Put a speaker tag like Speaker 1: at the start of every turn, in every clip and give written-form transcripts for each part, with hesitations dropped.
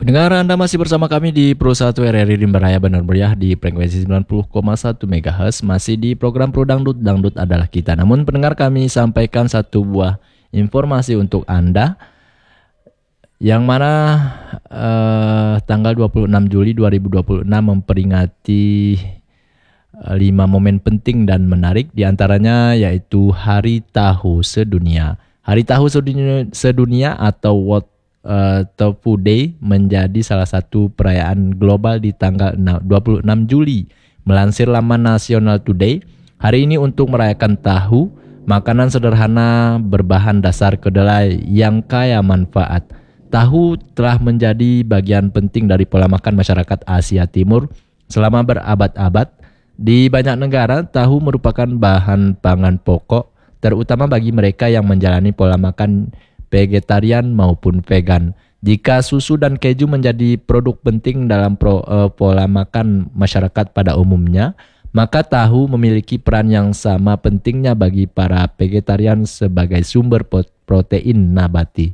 Speaker 1: Pendengar, Anda masih bersama kami di Pro 1 RRI Rimba Raya Bandar Meriah di frekuensi 90,1 MHz. Masih di program Pro Dangdut, Dangdut adalah kita. Namun pendengar, kami sampaikan satu buah informasi untuk Anda, yang mana tanggal 26 Juli 2026 memperingati 5 momen penting dan menarik, diantaranya yaitu Hari Tahu Sedunia. Hari Tahu Sedunia atau World Tofu Day menjadi salah satu perayaan global di tanggal 26 Juli. Melansir laman National Today, hari ini untuk merayakan tahu, makanan sederhana berbahan dasar kedelai yang kaya manfaat. Tahu telah menjadi bagian penting dari pola makan masyarakat Asia Timur selama berabad-abad. Di banyak negara, tahu merupakan bahan pangan pokok, terutama bagi mereka yang menjalani pola makan vegetarian maupun vegan. Jika susu dan keju menjadi produk penting dalam pola makan masyarakat pada umumnya, maka tahu memiliki peran yang sama pentingnya bagi para vegetarian sebagai sumber protein nabati.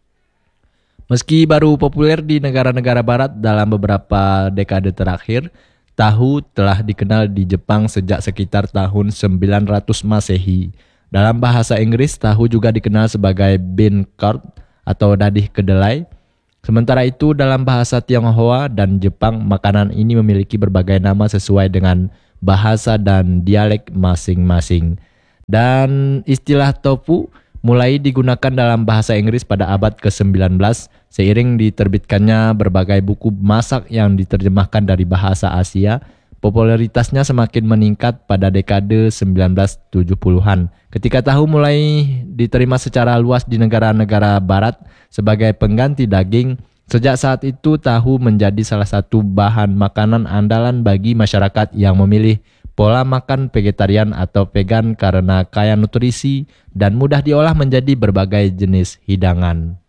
Speaker 1: Meski baru populer di negara-negara barat dalam beberapa dekade terakhir, tahu telah dikenal di Jepang sejak sekitar tahun 900 Masehi. Dalam bahasa Inggris, tahu juga dikenal sebagai bean curd atau dadih kedelai. Sementara itu, dalam bahasa Tionghoa dan Jepang, makanan ini memiliki berbagai nama sesuai dengan bahasa dan dialek masing-masing. Dan istilah tofu mulai digunakan dalam bahasa Inggris pada abad ke-19 seiring diterbitkannya berbagai buku masak yang diterjemahkan dari bahasa Asia. Popularitasnya semakin meningkat pada dekade 1970-an ketika tahu mulai diterima secara luas di negara-negara barat sebagai pengganti daging. Sejak saat itu tahu menjadi salah satu bahan makanan andalan bagi masyarakat yang memilih pola makan vegetarian atau vegan karena kaya nutrisi dan mudah diolah menjadi berbagai jenis hidangan.